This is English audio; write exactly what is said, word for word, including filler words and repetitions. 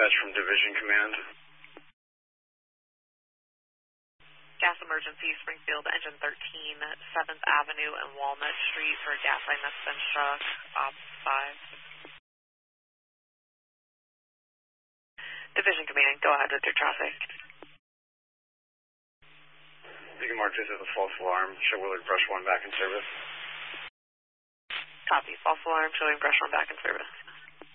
dispatch from Division Command. Gas emergency, Springfield, engine thirteen, seventh Avenue and Walnut Street for a gas line that's been struck, op five. Division Command, go ahead with your traffic. You can mark this as a false alarm. Show Willard Brush one back in service. Copy, false alarm, showing Brush one back in service.